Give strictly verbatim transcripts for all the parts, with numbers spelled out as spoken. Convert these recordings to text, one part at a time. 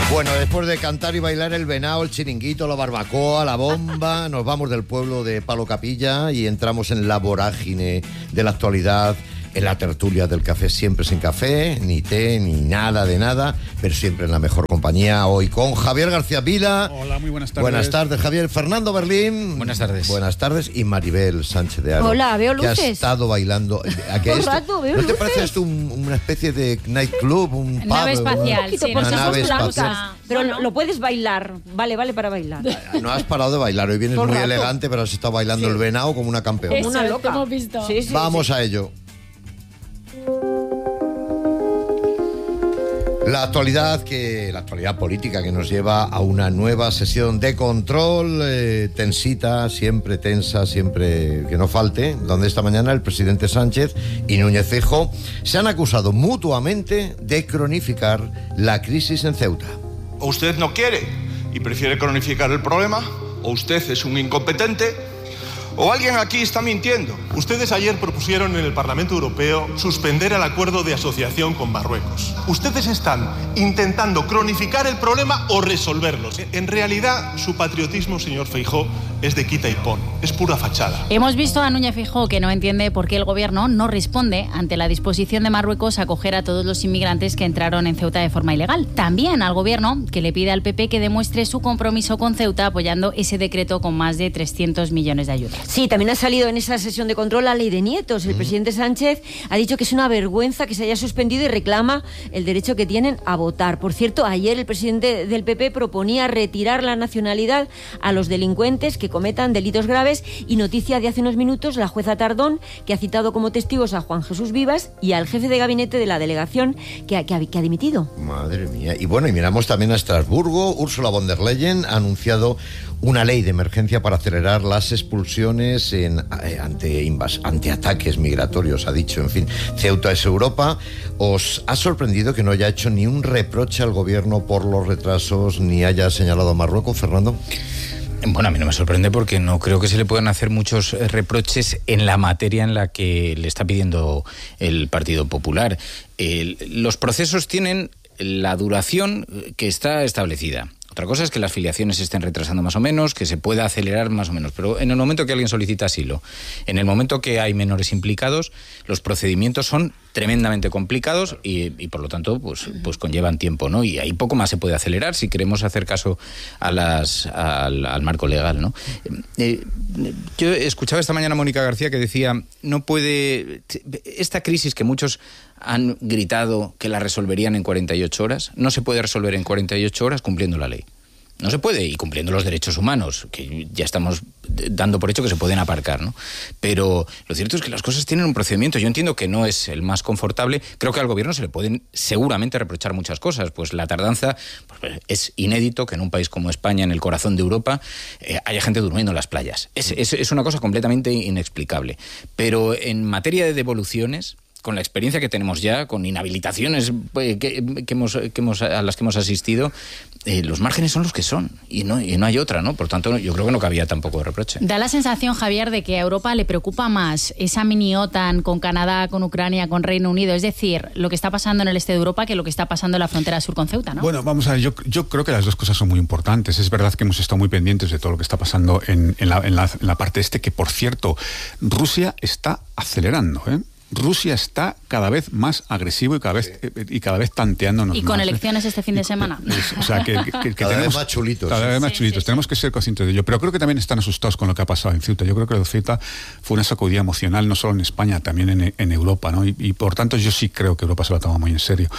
Bueno, después de cantar y bailar el venao, el chiringuito, la barbacoa, la bomba, nos vamos del pueblo de Palo Capilla y entramos en la vorágine de la actualidad, en la tertulia del café, siempre sin café, ni té, ni nada de nada, pero siempre en la mejor compañía. Hoy con Javier García Vila. Hola, muy buenas tardes. Buenas tardes, Javier. Fernando Berlín. Buenas tardes. Buenas tardes. Y Maribel Sánchez de Aro. Hola, veo luces. Que ha estado bailando. ¿A qué Todo el esto? rato veo ¿No te luces? parece esto un- una especie de nightclub, un pub? Nave espacial, Poquito, sí, por una si nave somos blancas. espacial. Pero Bueno. lo, lo puedes bailar. Vale, vale para bailar. No has parado de bailar. Hoy vienes Todo muy el rato. elegante, pero has estado bailando Sí. el venao como una campeona. Eso, Una te loca. hemos visto. Sí, sí, Vamos sí. a ello. La actualidad que la actualidad política que nos lleva a una nueva sesión de control eh, tensita, siempre tensa, siempre que no falte, donde esta mañana el presidente Sánchez y Núñez Feijóo se han acusado mutuamente de cronificar la crisis en Ceuta. O usted no quiere y prefiere cronificar el problema, o usted es un incompetente, o alguien aquí está mintiendo. Ustedes ayer propusieron en el Parlamento Europeo suspender el acuerdo de asociación con Marruecos. Ustedes están intentando cronificar el problema o resolverlo. En realidad, su patriotismo, señor Feijóo, es de quita y pon. Es pura fachada. Hemos visto a Núñez Feijóo que no entiende por qué el gobierno no responde ante la disposición de Marruecos a acoger a todos los inmigrantes que entraron en Ceuta de forma ilegal. También al gobierno, que le pide al P P que demuestre su compromiso con Ceuta apoyando ese decreto con más de trescientos millones de ayudas. Sí, también ha salido en esa sesión de control la ley de nietos. El presidente Sánchez ha dicho que es una vergüenza que se haya suspendido y reclama el derecho que tienen a votar. Por cierto, ayer el presidente del P P proponía retirar la nacionalidad a los delincuentes que cometan delitos graves y noticia de hace unos minutos la jueza Tardón, que ha citado como testigos a Juan Jesús Vivas y al jefe de gabinete de la delegación que ha, que ha, que ha dimitido. Madre mía. Y bueno, y miramos también a Estrasburgo. Ursula von der Leyen ha anunciado una ley de emergencia para acelerar las expulsiones en, eh, ante, invas, ante ataques migratorios, ha dicho. En fin, Ceuta es Europa. ¿Os ha sorprendido que no haya hecho ni un reproche al gobierno por los retrasos ni haya señalado a Marruecos, Fernando? Bueno, a mí no me sorprende porque no creo que se le puedan hacer muchos reproches en la materia en la que le está pidiendo el Partido Popular. El, los procesos tienen la duración que está establecida. Otra cosa es que las filiaciones se estén retrasando más o menos, que se pueda acelerar más o menos, pero en el momento que alguien solicita asilo, en el momento que hay menores implicados, los procedimientos son tremendamente complicados y, y por lo tanto pues, pues conllevan tiempo, ¿no? Y ahí poco más se puede acelerar si queremos hacer caso a las, al, al marco legal, ¿no? Eh, yo escuchaba esta mañana a Mónica García que decía, no puede... Esta crisis que muchos han gritado que la resolverían en cuarenta y ocho horas, no se puede resolver en cuarenta y ocho horas cumpliendo la ley. No se puede, y cumpliendo los derechos humanos, que ya estamos dando por hecho que se pueden aparcar, ¿no? Pero lo cierto es que las cosas tienen un procedimiento. Yo entiendo que no es el más confortable. Creo que al gobierno se le pueden seguramente reprochar muchas cosas. Pues la tardanza, pues es inédito que en un país como España, en el corazón de Europa, eh, haya gente durmiendo en las playas. Es, es, es una cosa completamente inexplicable. Pero en materia de devoluciones, con la experiencia que tenemos ya, con inhabilitaciones que, que hemos, que hemos, a las que hemos asistido, eh, los márgenes son los que son y no, y no hay otra, ¿no? Por tanto, yo creo que no cabía tampoco de reproche. Da la sensación, Javier, de que a Europa le preocupa más esa mini OTAN con Canadá, con Ucrania, con Reino Unido, es decir, lo que está pasando en el este de Europa que lo que está pasando en la frontera sur con Ceuta, ¿no? Bueno, vamos a ver, yo, yo creo que las dos cosas son muy importantes. Es verdad que hemos estado muy pendientes de todo lo que está pasando en, en, la, en, la, en la parte este, que por cierto, Rusia está acelerando, ¿eh? Rusia está cada vez más agresivo y cada vez y cada vez tanteándonos y con más, elecciones ¿eh? este fin de semana. O sea, que, que, que cada tenemos, vez más chulitos. Cada vez más sí, chulitos. sí, tenemos sí. que ser conscientes de ello. Pero creo que también están asustados con lo que ha pasado en Ceuta. Yo creo que lo de Ceuta fue una sacudida emocional, no solo en España, también en, en Europa, ¿no? Y, y por tanto yo sí creo que Europa se lo toma muy en serio.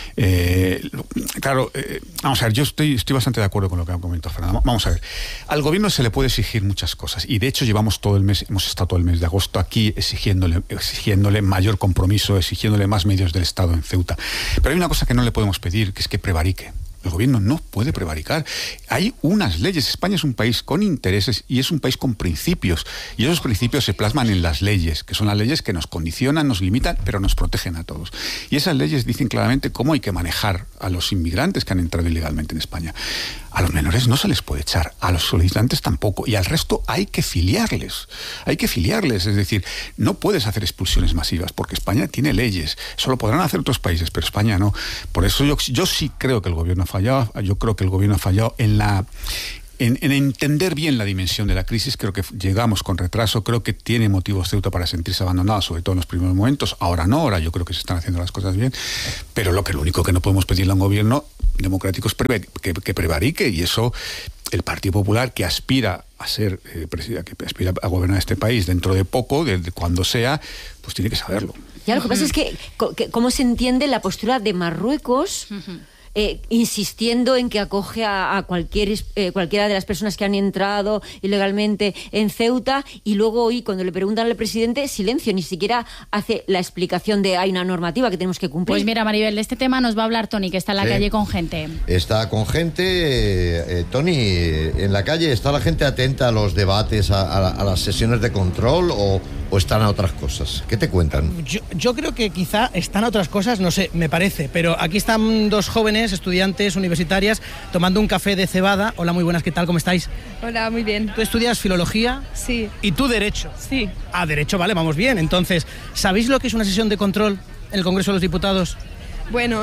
Eh, claro, eh, vamos a ver, yo estoy, estoy bastante de acuerdo con lo que ha comentado Fernando. Vamos a ver, al gobierno se le puede exigir muchas cosas y de hecho llevamos todo el mes, hemos estado todo el mes de agosto aquí exigiéndole, exigiéndole mayor compromiso, exigiéndole más medios del Estado en Ceuta. Pero hay una cosa que no le podemos pedir, que es que prevarique. El gobierno no puede prevaricar. Hay unas leyes. España es un país con intereses y es un país con principios. Y esos principios se plasman en las leyes, que son las leyes que nos condicionan, nos limitan, pero nos protegen a todos. Y esas leyes dicen claramente cómo hay que manejar a los inmigrantes que han entrado ilegalmente en España. A los menores no se les puede echar, a los solicitantes tampoco, y al resto hay que filiarles, hay que filiarles, es decir, no puedes hacer expulsiones masivas, porque España tiene leyes, eso lo podrán hacer otros países, pero España no. Por eso yo, yo sí creo que el gobierno ha fallado, yo creo que el gobierno ha fallado en la... En, en entender bien la dimensión de la crisis. Creo que llegamos con retraso, creo que tiene motivos Ceuta para sentirse abandonado, sobre todo en los primeros momentos. Ahora no, ahora yo creo que se están haciendo las cosas bien, pero lo que lo único que no podemos pedirle a un gobierno democrático es pre, que, que prevarique, y eso el Partido Popular, que aspira a ser eh, que aspira a gobernar este país dentro de poco, de, de cuando sea, pues tiene que saberlo. Ya, lo que pasa es que, que cómo se entiende la postura de Marruecos, uh-huh. Eh, insistiendo en que acoge a, a cualquier, eh, cualquiera de las personas que han entrado ilegalmente en Ceuta, y luego hoy cuando le preguntan al presidente, silencio, ni siquiera hace la explicación de hay una normativa que tenemos que cumplir. Pues mira, Maribel, de este tema nos va a hablar Tony, que está en la sí. calle con gente. Está con gente, eh, Tony, en la calle, ¿está la gente atenta a los debates, a, a, a las sesiones de control, o, o están a otras cosas? ¿Qué te cuentan? Yo, yo creo que quizá están a otras cosas, no sé, me parece, pero aquí están dos jóvenes estudiantes universitarias tomando un café de cebada. Hola, muy buenas, ¿qué tal? ¿Cómo estáis? Hola, muy bien. ¿Tú estudias filología? Sí. ¿Y tú derecho? Sí. Ah, derecho, vale, vamos bien. Entonces, ¿sabéis lo que es una sesión de control en el Congreso de los Diputados? Bueno,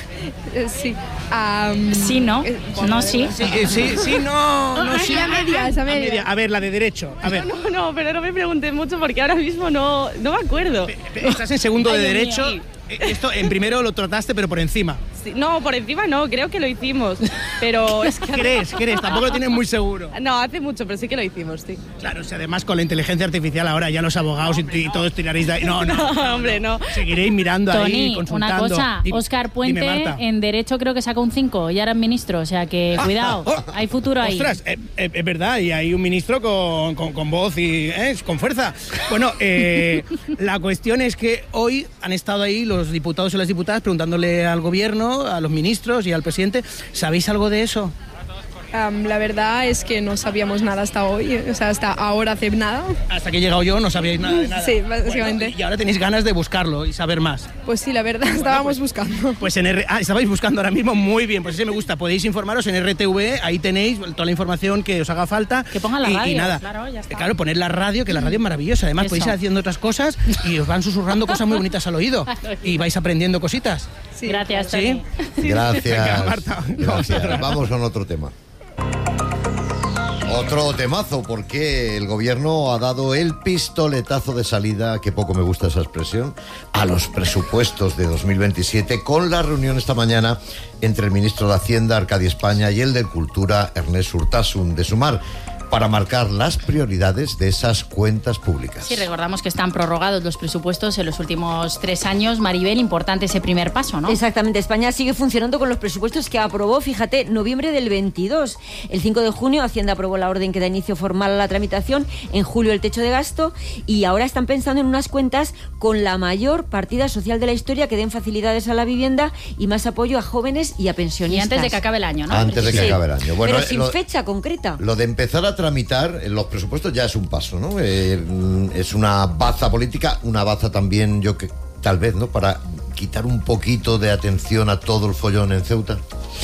sí. Um, sí, ¿no? Eh, no, sí. Sí, sí, sí, no, no, sí. A medias, a medias. A, media. a ver, la de derecho, a ver. No, no, no, pero no me preguntes mucho porque ahora mismo no, no me acuerdo. Estás en segundo Ay, de Dios derecho. mío. Esto en primero lo trataste, pero por encima. Sí, no, por encima no, creo que lo hicimos. Pero es que... ¿Crees? ¿Crees? Tampoco lo tienes muy seguro. No, hace mucho, pero sí que lo hicimos, sí. Claro, si además con la inteligencia artificial ahora ya los abogados no, hombre, y, y todos tiraréis de ahí. No, no, no, no hombre, no. Seguiréis mirando Tony, ahí, consultando. Una cosa, dime, Óscar Puente dime, en Derecho creo que sacó un cinco y ahora es ministro, o sea que cuidado, oh, hay futuro ahí. Ostras, eh, eh, es verdad, y hay un ministro con, con, con voz y eh, con fuerza. Bueno, eh, la cuestión es que hoy han estado ahí los diputados y las diputadas preguntándole al gobierno, a los ministros y al presidente, ¿sabéis algo de eso? Um, la verdad es que no sabíamos nada hasta hoy, o sea, hasta ahora hace nada. Hasta que he llegado yo no sabíais nada de nada. Sí, básicamente. Bueno, y ahora tenéis ganas de buscarlo y saber más. Pues sí, la verdad, bueno, estábamos pues, buscando. Pues en R... Ah, estabais buscando ahora mismo, muy bien, pues ese me gusta. Podéis informaros en R T V, ahí tenéis toda la información que os haga falta. Que pongan la y, radio, y nada. claro, ya está. Claro, poner la radio, que la radio es maravillosa. Además, eso. Podéis ir haciendo otras cosas y os van susurrando cosas muy bonitas al oído. Y vais aprendiendo cositas. Sí, gracias, ¿Sí? ¿Sí? Gracias. Venga, Marta, gracias. Vamos con otro tema. Otro temazo, porque el gobierno ha dado el pistoletazo de salida, que poco me gusta esa expresión, a los presupuestos de dos mil veintisiete, con la reunión esta mañana entre el ministro de Hacienda, Arcadi España, y el de Cultura, Ernest Urtasun, de Sumar, para marcar las prioridades de esas cuentas públicas. Sí, recordamos que están prorrogados los presupuestos en los últimos tres años. Maribel, importante ese primer paso, ¿no? Exactamente, España sigue funcionando con los presupuestos que aprobó, fíjate, noviembre del veintidós. El cinco de junio Hacienda aprobó la orden que da inicio formal a la tramitación, en julio el techo de gasto, y ahora están pensando en unas cuentas con la mayor partida social de la historia, que den facilidades a la vivienda y más apoyo a jóvenes y a pensionistas. Y antes de que acabe el año, ¿no? Antes de que sí. acabe el año. Bueno, pero sin lo, fecha concreta. Lo de empezar a tramitar los presupuestos ya es un paso, ¿no? Eh, es una baza política, una baza también, yo que tal vez, ¿no? Para quitar un poquito de atención a todo el follón en Ceuta.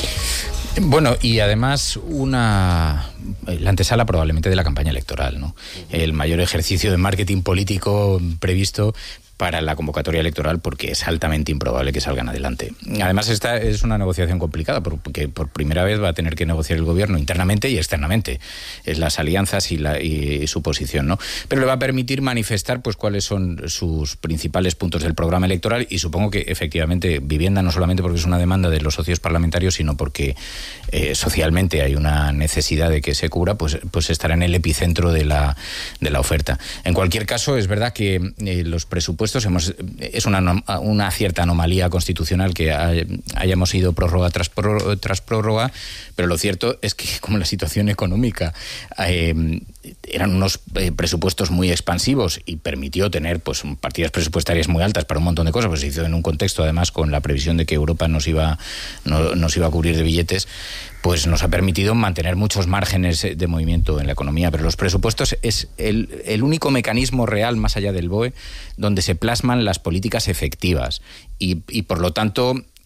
Bueno, y además una la antesala probablemente de la campaña electoral, ¿no? El mayor ejercicio de marketing político previsto para la convocatoria electoral, porque es altamente improbable que salgan adelante. Además, esta es una negociación complicada, porque por primera vez va a tener que negociar el gobierno internamente y externamente, es las alianzas y, la, y su posición, ¿no? Pero le va a permitir manifestar pues cuáles son sus principales puntos del programa electoral, y supongo que efectivamente vivienda, no solamente porque es una demanda de los socios parlamentarios, sino porque eh, socialmente hay una necesidad de que se cubra, pues, pues estará en el epicentro de la, de la oferta. En cualquier caso, es verdad que eh, los presupuestos Hemos, es una, una cierta anomalía constitucional que hay, hayamos ido prórroga tras, prórroga tras prórroga, pero lo cierto es que como la situación económica eh, eran unos eh, presupuestos muy expansivos y permitió tener pues partidas presupuestarias muy altas para un montón de cosas, pues se hizo en un contexto además con la previsión de que Europa nos iba, no, nos iba a cubrir de billetes, pues nos ha permitido mantener muchos márgenes de movimiento en la economía. Pero los presupuestos es el, el único mecanismo real, más allá del B O E, donde se plasman las políticas efectivas y, y por lo tanto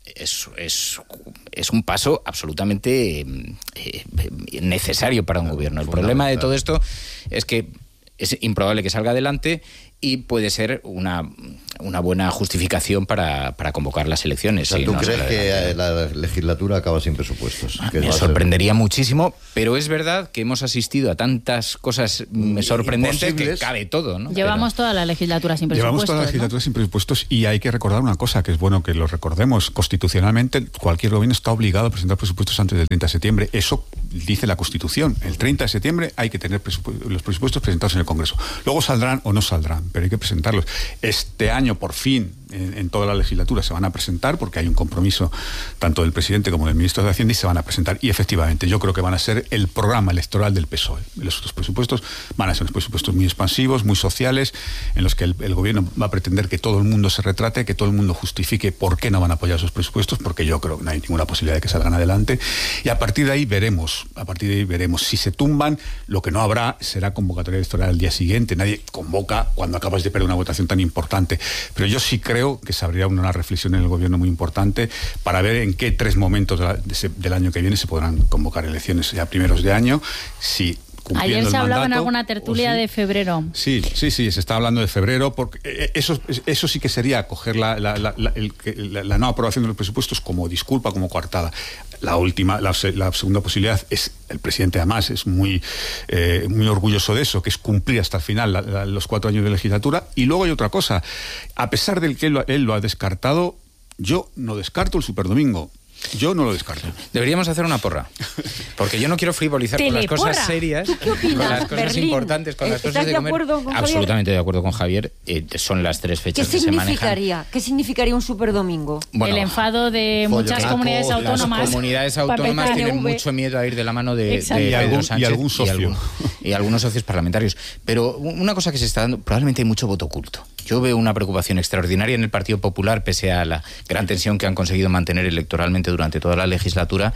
es, es, es un paso absolutamente eh, necesario para un gobierno. El problema de todo esto es que es improbable que salga adelante y puede ser una, una buena justificación para, para convocar las elecciones. O sea, si ¿tú no crees que la legislatura acaba sin presupuestos? Que me sorprendería muchísimo, pero es verdad que hemos asistido a tantas cosas sorprendentes que cabe todo, ¿no? Llevamos pero... toda la legislatura sin presupuestos. Llevamos toda la legislatura, ¿no?, sin presupuestos, y hay que recordar una cosa, que es bueno que lo recordemos. Constitucionalmente, cualquier gobierno está obligado a presentar presupuestos antes del treinta de septiembre. Eso dice la Constitución. El treinta de septiembre hay que tener presupu- los presupuestos presentados en el Congreso. Luego saldrán o no saldrán, pero hay que presentarlos. Este año, por fin, en, en toda la legislatura se van a presentar, porque hay un compromiso tanto del presidente como del ministro de Hacienda, y se van a presentar. Y efectivamente, yo creo que van a ser el programa electoral del P S O E. Los otros presupuestos van a ser unos presupuestos muy expansivos, muy sociales, en los que el, el gobierno va a pretender que todo el mundo se retrate, que todo el mundo justifique por qué no van a apoyar esos presupuestos, porque yo creo que no hay ninguna posibilidad de que salgan adelante. Y a partir de ahí veremos, a partir de ahí veremos. Si se tumban, lo que no habrá será convocatoria electoral al día siguiente. Nadie convoca cuando acabas de perder una votación tan importante. Pero yo sí creo que se abrirá una reflexión en el gobierno muy importante para ver en qué tres momentos de la, de ese, del año que viene se podrán convocar elecciones, ya primeros de año, si ayer se hablaba en alguna tertulia sí. de febrero. Sí, sí, sí, se está hablando de febrero, porque eso, eso sí que sería coger la, la, la, la, el, la, la no aprobación de los presupuestos como disculpa, como coartada. La última, la, la segunda posibilidad es, el presidente además es muy, eh, muy orgulloso de eso, que es cumplir hasta el final la, la, los cuatro años de legislatura. Y luego hay otra cosa, a pesar de que él, él lo ha descartado, yo no descarto el superdomingo. Yo no lo descarto. Deberíamos hacer una porra. Porque yo no quiero frivolizar con las cosas serias, ¿Tú qué opinas, con las cosas Berlín? importantes, con las cosas de, de comer. Absolutamente de acuerdo con Javier. Eh, son las tres fechas ¿Qué que se manejan. significaría? ¿Qué significaría un superdomingo? Bueno, el enfado de muchas Follonaco, comunidades autónomas. Las comunidades autónomas tienen mucho miedo a ir de la mano de, de Pedro algún, Sánchez y algún socio. Y, algún, y algunos socios parlamentarios. Pero una cosa que se está dando, probablemente hay mucho voto oculto. Yo veo una preocupación extraordinaria en el Partido Popular, pese a la gran tensión que han conseguido mantener electoralmente durante toda la legislatura.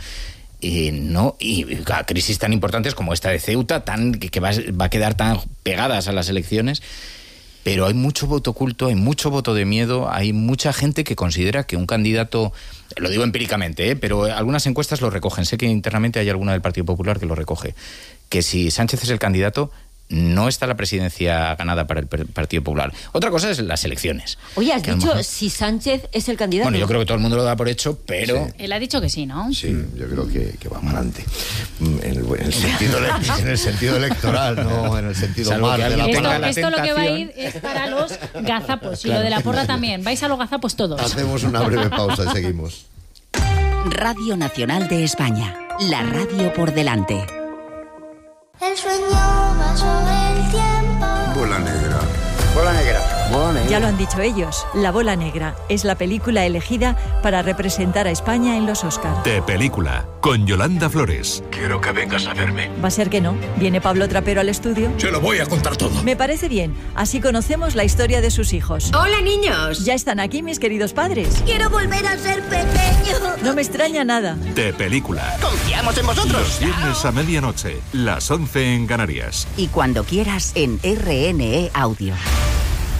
Y no y a crisis tan importantes como esta de Ceuta, tan que, que va, va a quedar tan pegadas a las elecciones. Pero hay mucho voto oculto, hay mucho voto de miedo, hay mucha gente que considera que un candidato, lo digo empíricamente, ¿eh? pero algunas encuestas lo recogen, sé que internamente hay alguna del Partido Popular que lo recoge, que si Sánchez es el candidato, no está la presidencia ganada para el Partido Popular. Otra cosa es las elecciones. Oye, has dicho mejor... si Sánchez es el candidato. Bueno, yo creo que todo el mundo lo da por hecho, pero... Sí. Él ha dicho que sí, ¿no? Sí, yo creo que, que va para adelante. En el, en, el sentido, en el sentido electoral, no en el sentido Salvo más que de la esto, palabra. esto lo que va a ir es para los gazapos. Y claro, lo de la porra también. Vais a los gazapos todos. Hacemos una breve pausa y seguimos. Radio Nacional de España. La radio por delante. El sueño va sobre el tiempo. Bola negra. Bola negra. Bola negra. Ya lo han dicho ellos. La bola negra es la película elegida para representar a España en los Oscars. De película, con Yolanda Flores. Quiero que vengas a verme. Va a ser que no. ¿Viene Pablo Trapero al estudio? Se lo voy a contar todo. Me parece bien. Así conocemos la historia de sus hijos. Hola, niños. Ya están aquí mis queridos padres. Quiero volver a ser pequeño. No me extraña nada. De película. Confiamos en vosotros. Los viernes a medianoche, las once en Canarias. Y cuando quieras en R N E Audio.